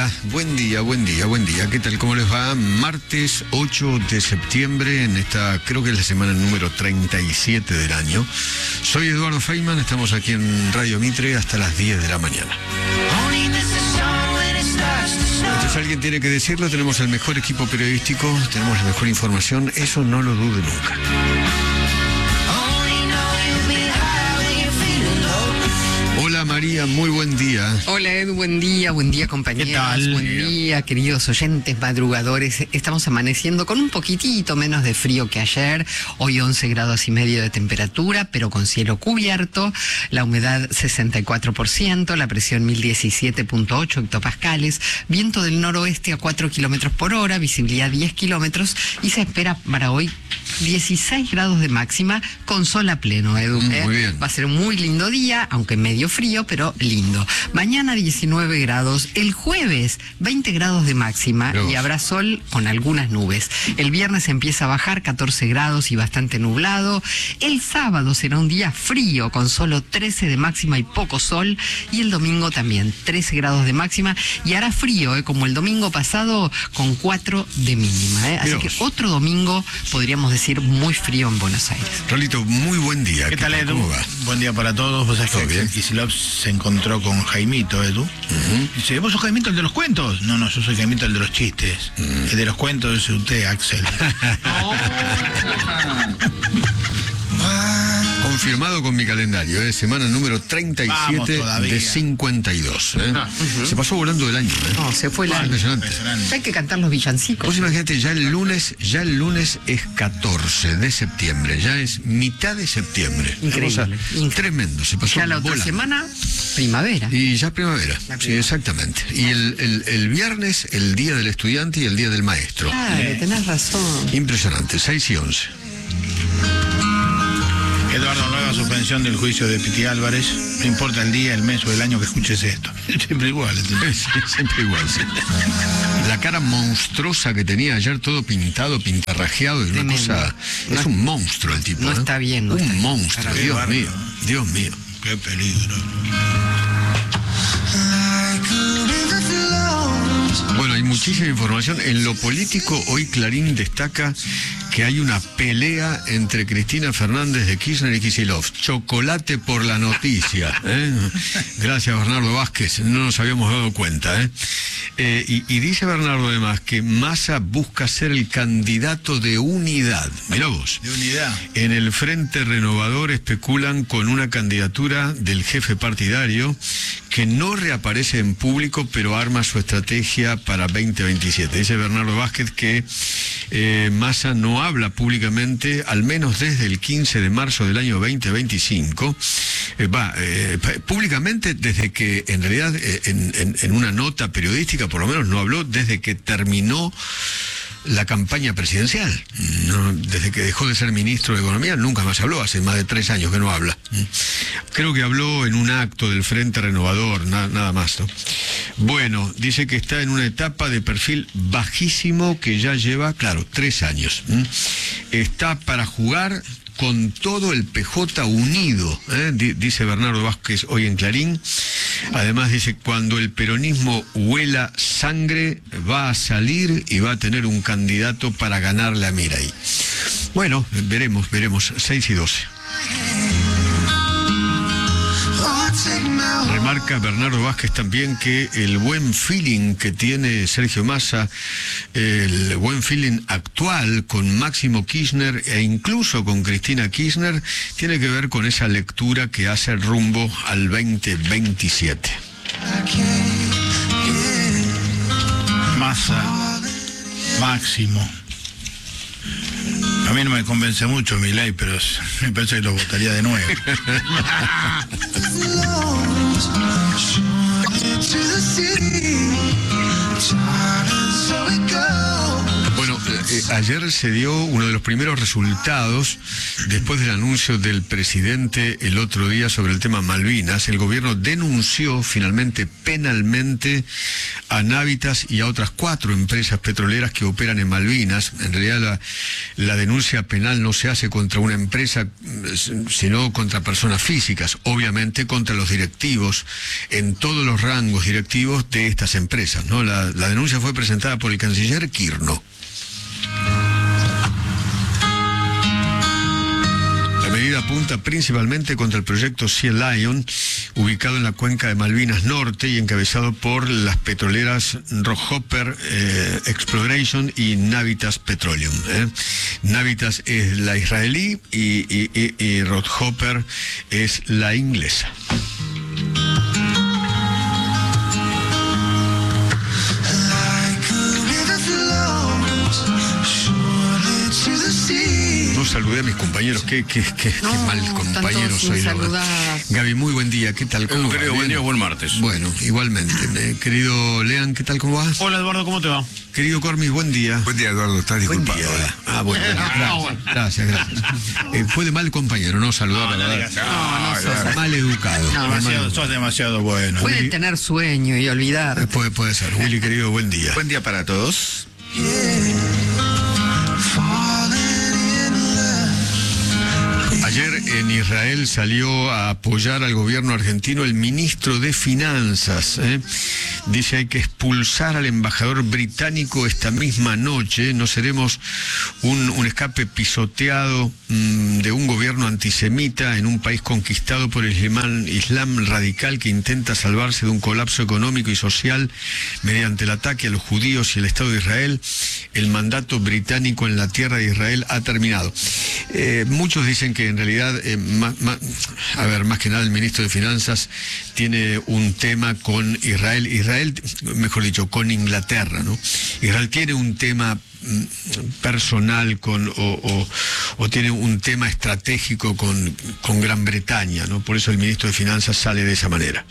buen día. ¿Qué tal? ¿Cómo les va? Martes 8 de septiembre, en esta, creo que es la semana número 37 del año. Soy Eduardo Feynman, estamos aquí en Radio Mitre hasta las 10 de la mañana. Entonces alguien tiene que decirlo, tenemos el mejor equipo periodístico, tenemos la mejor información, eso no lo dude nunca. Hola María, muy buen día. Hola Edu, buen día compañeros. ¿Qué tal? Buen día, queridos oyentes madrugadores. Estamos amaneciendo con un poquitito menos de frío que ayer. Hoy 11 grados y medio de temperatura, pero con cielo cubierto. La humedad 64%, la presión 1017.8 hectopascales. Viento del noroeste a 4 kilómetros por hora, visibilidad 10 kilómetros. Y se espera para hoy 16 grados de máxima con sol a pleno, Edu. Muy bien. Va a ser un muy lindo día, aunque medio frío, pero lindo. Mañana 19 grados, el jueves 20 grados de máxima y habrá sol con algunas nubes. El viernes empieza a bajar 14 grados y bastante nublado. El sábado será un día frío con solo 13 de máxima y poco sol. Y el domingo también 13 grados de máxima y hará frío, como el domingo pasado con 4 de mínima. Así que otro domingo podríamos decir muy frío en Buenos Aires. Rolito, muy buen día. ¿Qué tal, Edu? ¿Cómo va? Buen día para todos. Vos sabés que Kicillof se encontró con Jaimito, Edu. Dice, ¿vos sos Jaimito el de los cuentos? No, yo soy Jaimito el de los chistes. El de los cuentos es usted, Axel. Confirmado con mi calendario, semana número 37 de 52. Se pasó volando el año. No, se fue el año. Impresionante. Hay que cantar los villancicos. Vos imagínate, ya el lunes es 14 de septiembre, ya es mitad de septiembre. Increíble. Tremendo, se pasó Ya la otra semana, primavera. Y ya primavera, sí, exactamente. Y el viernes, el día del estudiante y el día del maestro. Claro, tenés razón. Impresionante, 6 y 11. Eduardo, nueva suspensión del juicio de Piti Álvarez. No importa el día, el mes o el año que escuches esto. Siempre igual. Siempre igual, sí. La cara monstruosa que tenía ayer, todo pintado, pintarrajeado, y una cosa... Es un monstruo el tipo. No está bien. Un monstruo, Dios mío. Qué peligro. Bueno, hay muchísima información. En lo político, hoy Clarín destaca que hay una pelea entre Cristina Fernández de Kirchner y Kicillof. Chocolate por la noticia. Gracias, Bernardo Vázquez. No nos habíamos dado cuenta. Y dice Bernardo además que Massa busca ser el candidato de unidad. Mirá vos. De unidad. En el Frente Renovador especulan con una candidatura del jefe partidario que no reaparece en público, pero arma su estrategia para 2027. Dice Bernardo Vázquez que Massa no habla públicamente, al menos desde el 15 de marzo del año 2025. Públicamente desde que, en realidad, en una nota periodística, por lo menos no habló desde que terminó la campaña presidencial. No, desde que dejó de ser ministro de Economía nunca más habló, hace más de 3 años que no habla. Creo que habló en un acto del Frente Renovador, nada más, ¿no? Bueno, dice que está en una etapa de perfil bajísimo que ya lleva, claro, 3 años. Está para jugar con todo el PJ unido, dice Bernardo Vázquez hoy en Clarín. Además dice, cuando el peronismo huela sangre, va a salir y va a tener un candidato para ganarle a Milei. Bueno, veremos, 6 y 12. Remarca Bernardo Vázquez también que el buen feeling que tiene Sergio Massa, el buen feeling actual con Máximo Kirchner e incluso con Cristina Kirchner, tiene que ver con esa lectura que hace rumbo al 2027. Massa, Máximo. A mí no me convence mucho Milei, pero me parece que lo votaría de nuevo. Bueno, ayer se dio uno de los primeros resultados después del anuncio del presidente el otro día sobre el tema Malvinas. El gobierno denunció finalmente penalmente a Navitas y a otras 4 empresas petroleras que operan en Malvinas. En realidad la denuncia penal no se hace contra una empresa, sino contra personas físicas, obviamente contra los directivos, en todos los rangos directivos de estas empresas, ¿no? La denuncia fue presentada por el canciller Kirno. La medida apunta principalmente contra el proyecto Sea Lion, ubicado en la cuenca de Malvinas Norte y encabezado por las petroleras Rockhopper Exploration y Navitas Petroleum. Navitas es la israelí y Rockhopper es la inglesa. No saludé a mis compañeros, qué mal compañero soy. Gaby, muy buen día, ¿qué tal? ¿Cómo querido, buen día, buen martes. Bueno, igualmente. Querido Lean, ¿qué tal? ¿Cómo vas? Hola, Eduardo, ¿cómo te va? Querido Cormis, buen día. Buen día, Eduardo, estás disculpado. Bueno, gracias. Fue de mal compañero, no saludar, la verdad. No, mal educado. Sos demasiado bueno. Puede tener sueño y olvidar. Puede ser. Willy, querido, buen día. Buen día para todos. Ayer en Israel salió a apoyar al gobierno argentino el ministro de Finanzas. Dice hay que expulsar al embajador británico esta misma noche. No seremos un escape pisoteado de un gobierno antisemita en un país conquistado por el Islam radical que intenta salvarse de un colapso económico y social mediante el ataque a los judíos y el Estado de Israel. El mandato británico en la tierra de Israel ha terminado. Muchos dicen que en realidad, más que nada el ministro de Finanzas tiene un tema con Israel, mejor dicho, con Inglaterra, ¿no? Israel tiene un tema personal o tiene un tema estratégico con Gran Bretaña, ¿no? Por eso el ministro de Finanzas sale de esa manera.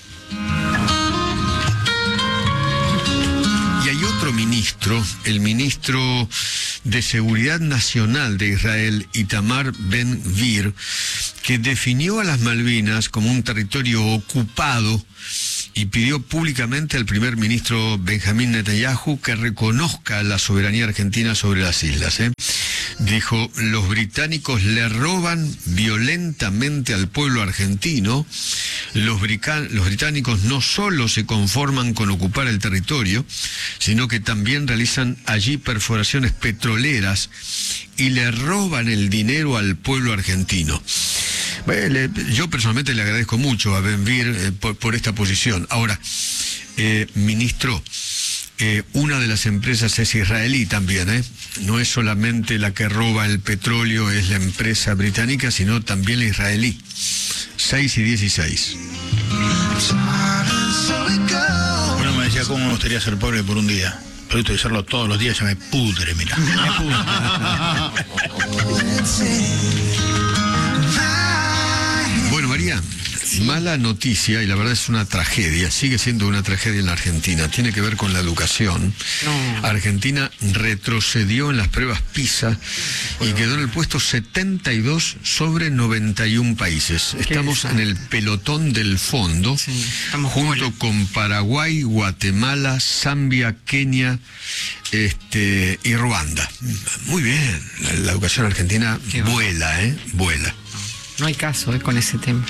Y hay otro ministro, el ministro de Seguridad Nacional de Israel, Itamar Ben-Gvir, que definió a las Malvinas como un territorio ocupado y pidió públicamente al primer ministro Benjamín Netanyahu que reconozca la soberanía argentina sobre las islas. Dijo, los británicos le roban violentamente al pueblo argentino. Los británicos no solo se conforman con ocupar el territorio, sino que también realizan allí perforaciones petroleras y le roban el dinero al pueblo argentino. Yo personalmente le agradezco mucho a Ben-Gvir por esta posición. Ahora, ministro, una de las empresas es israelí también, no es solamente la que roba el petróleo, es la empresa británica, sino también la israelí. 6 y 16. Bueno, me decía cómo me gustaría ser pobre por un día. Pero esto de serlo todos los días ya me pudre, mira. Bueno, María, mala noticia, y la verdad es una tragedia, sigue siendo una tragedia en la Argentina, tiene que ver con la educación. Argentina retrocedió en las pruebas PISA y quedó en el puesto 72 sobre 91 países. Estamos en el pelotón del fondo, junto con Paraguay, Guatemala, Zambia, Kenia y Ruanda. Muy bien, la educación argentina vuela. No hay caso con ese tema.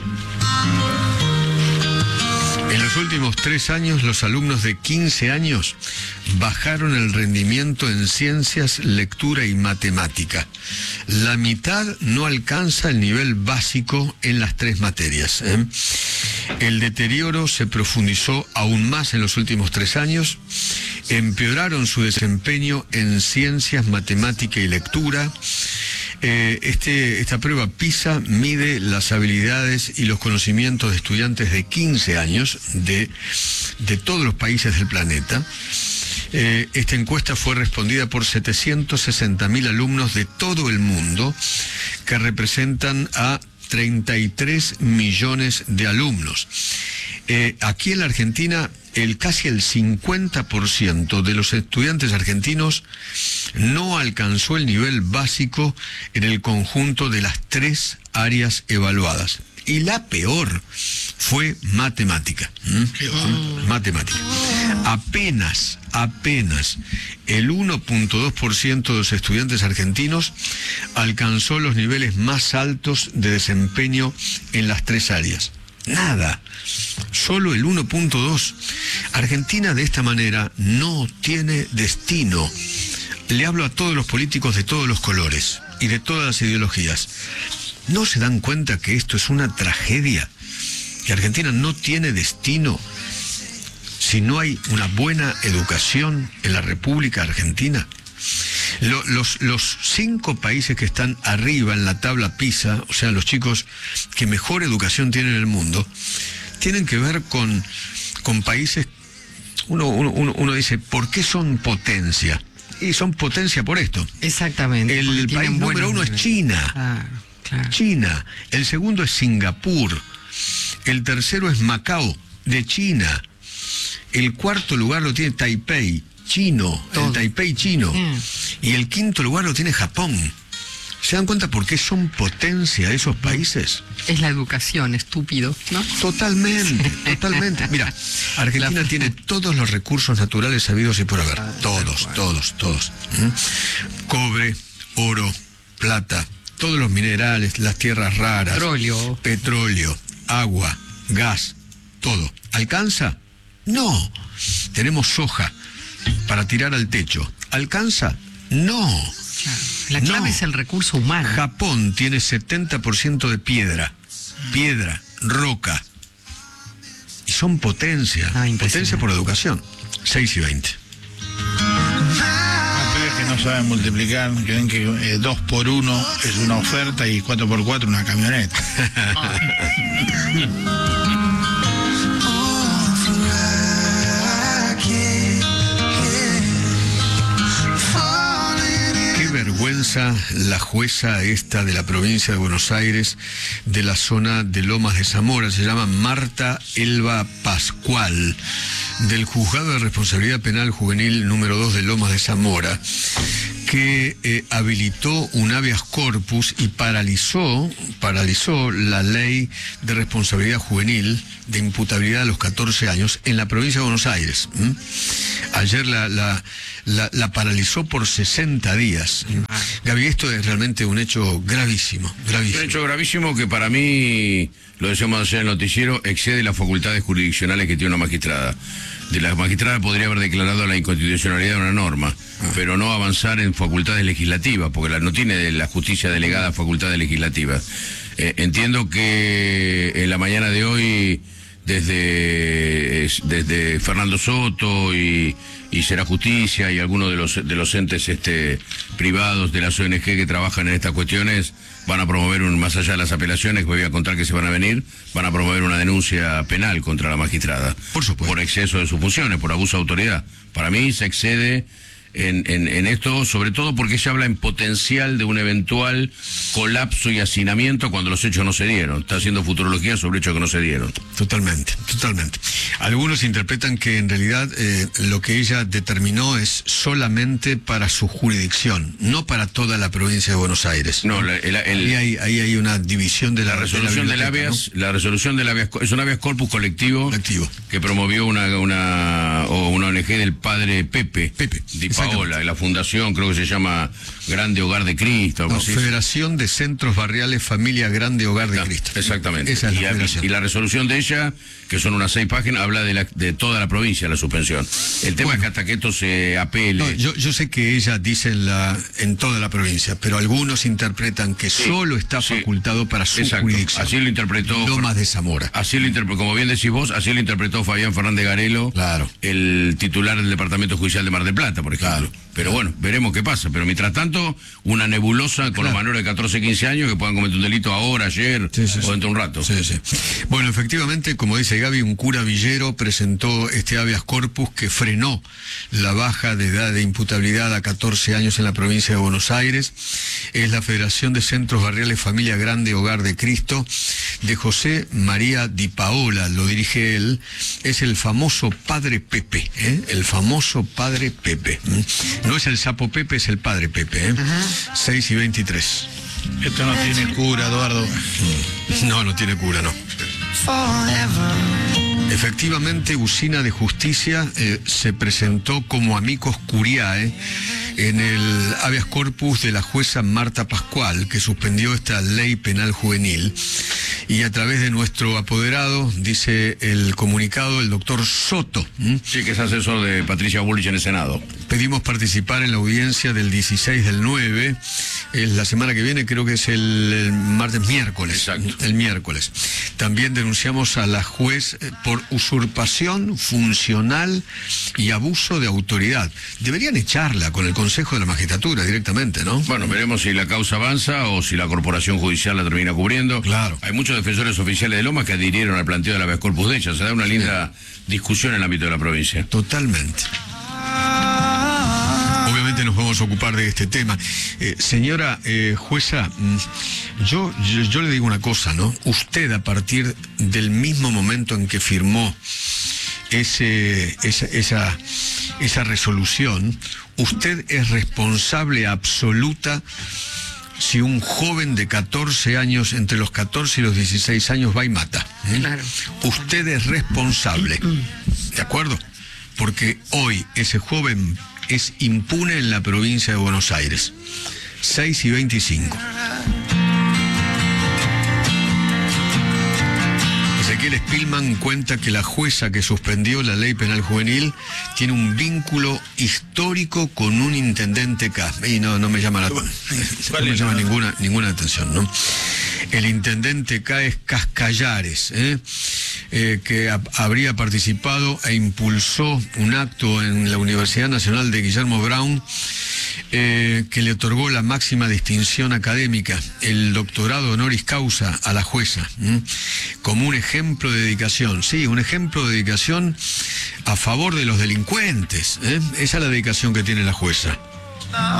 En los últimos 3 años, los alumnos de 15 años bajaron el rendimiento en ciencias, lectura y matemática. La mitad no alcanza el nivel básico en las 3 materias. El deterioro se profundizó aún más en los últimos 3 años. Empeoraron su desempeño en ciencias, matemática y lectura. Esta prueba PISA mide las habilidades y los conocimientos de estudiantes de 15 años de todos los países del planeta. Esta encuesta fue respondida por 760.000 alumnos de todo el mundo, que representan a 33 millones de alumnos. Aquí en la Argentina, casi el 50% de los estudiantes argentinos no alcanzó el nivel básico en el conjunto de las 3 áreas evaluadas. Y la peor fue matemática. Matemática. Apenas el 1.2% de los estudiantes argentinos alcanzó los niveles más altos de desempeño en las 3 áreas. Nada. Solo el 1.2%. Argentina de esta manera no tiene destino. Le hablo a todos los políticos de todos los colores y de todas las ideologías. ¿No se dan cuenta que esto es una tragedia? Que Argentina no tiene destino si no hay una buena educación en la República Argentina. Los 5 países que están arriba en la tabla PISA, o sea, los chicos que mejor educación tienen en el mundo, tienen que ver con países. Uno dice, ¿por qué son potencia? Y son potencia por esto. Exactamente. El país número 1 es China. Claro. China. El segundo es Singapur. El tercero es Macao, de China. El cuarto lugar lo tiene Taipei, chino. Todo. El Taipei chino. Y el quinto lugar lo tiene Japón. ¿Se dan cuenta por qué son potencia esos países? Es la educación, estúpido, ¿no? Totalmente. Mira, Argentina tiene todos los recursos naturales sabidos y por haber. Todos. Cobre, oro, plata, todos los minerales, las tierras raras. Petróleo, agua, gas, todo. ¿Alcanza? No. Tenemos soja para tirar al techo. ¿Alcanza? No. La clave es el recurso humano. Japón tiene 70% de piedra, roca. Y son potencia. Potencia por educación. 6:20. Ustedes que no saben multiplicar, creen que 2 por 1 es una oferta y 4 por 4 una camioneta. Vergüenza la jueza esta de la provincia de Buenos Aires, de la zona de Lomas de Zamora, se llama Marta Elba Pascual, del Juzgado de Responsabilidad Penal Juvenil número 2 de Lomas de Zamora, que habilitó un habeas corpus y paralizó la ley de responsabilidad juvenil de imputabilidad a los 14 años en la provincia de Buenos Aires. Ayer la paralizó por 60 días. Gaby, esto es realmente un hecho gravísimo. Un hecho gravísimo que para mí, lo decíamos ayer en el noticiero, excede las facultades jurisdiccionales que tiene una magistrada. La magistrada podría haber declarado la inconstitucionalidad de una norma, pero no avanzar en facultades legislativas, porque no tiene la justicia delegada facultades legislativas. Entiendo que en la mañana de hoy, desde Fernando Soto y Será Justicia y algunos de los entes privados de las ONG que trabajan en estas cuestiones van a promover, más allá de las apelaciones que voy a contar que se van a venir, van a promover una denuncia penal contra la magistrada. Por supuesto. Por exceso de sus funciones, por abuso de autoridad. Para mí se excede en esto, sobre todo porque se habla en potencial de un eventual colapso y hacinamiento cuando los hechos no se dieron. Está haciendo futurología sobre hechos que no se dieron. Totalmente. Algunos interpretan que en realidad lo que ella determinó es solamente para su jurisdicción, no para toda la provincia de Buenos Aires. No, ahí hay una división de la resolución del habeas, ¿no? La resolución del habeas es un habeas corpus colectivo que promovió una ONG del padre Pepe Di Paola, la fundación creo que se llama Grande Hogar de Cristo. Federación de Centros Barriales Familia Grande Hogar de Cristo. Exactamente. Esa es y la resolución de ella, que son unas 6 páginas, habla de toda la provincia la suspensión. El tema es que hasta que esto se apele... No, yo sé que ella dice en toda la provincia, pero algunos interpretan que solo está facultado para su jurisdicción. Así lo interpretó... Lomas de Zamora. Así lo interpretó, como bien decís vos, así lo interpretó Fabián Fernández Garelo, el titular del Departamento Judicial de Mar del Plata, por ejemplo. título. Pero bueno, veremos qué pasa. Pero mientras tanto, una nebulosa con los menores de 14, 15 años que puedan cometer un delito ahora, ayer o dentro de un rato. Sí. Bueno, efectivamente, como dice Gaby, un cura villero presentó este habeas corpus que frenó la baja de edad de imputabilidad a 14 años en la provincia de Buenos Aires. Es la Federación de Centros Barriales Familia Grande Hogar de Cristo, de José María Di Paola, lo dirige él. Es el famoso Padre Pepe, el famoso Padre Pepe. No es el sapo Pepe, es el Padre Pepe, 6:23. Esto no tiene cura, Eduardo. No tiene cura, no. Efectivamente, Usina de Justicia se presentó como amicus curiae en el habeas corpus de la jueza Marta Pascual, que suspendió esta ley penal juvenil. Y a través de nuestro apoderado, dice el comunicado, el doctor Soto. Sí, que es asesor de Patricia Bullrich en el Senado. Pedimos participar en la audiencia del 16 del 9, es la semana que viene, creo que es el miércoles. Exacto. El miércoles. También denunciamos a la juez por usurpación funcional y abuso de autoridad. Deberían echarla con el Consejo de la Magistratura directamente, ¿no? Bueno, veremos si la causa avanza o si la Corporación Judicial la termina cubriendo. Claro. Hay muchos defensores oficiales de Lomas que adhirieron al planteo de la habeas corpus de ella. Se da una linda discusión en el ámbito de la provincia. Totalmente. Obviamente nos vamos a ocupar de este tema. Señora jueza, yo le digo una cosa, ¿no? Usted, a partir del mismo momento en que firmó esa resolución, usted es responsable absoluta si un joven de 14 años, entre los 14 y los 16 años, va y mata. Claro. Usted es responsable. ¿De acuerdo? Porque hoy ese joven es impune en la provincia de Buenos Aires. 6:25. Ezequiel Spillman cuenta que la jueza que suspendió la ley penal juvenil tiene un vínculo histórico con un intendente K. Y no me llama ninguna atención, ¿no? El intendente K es Cascallares, que habría participado e impulsó un acto en la Universidad Nacional de Guillermo Brown, que le otorgó la máxima distinción académica, el doctorado honoris causa, a la jueza, como un ejemplo de dedicación. Sí, un ejemplo de dedicación a favor de los delincuentes. Esa es la dedicación que tiene la jueza.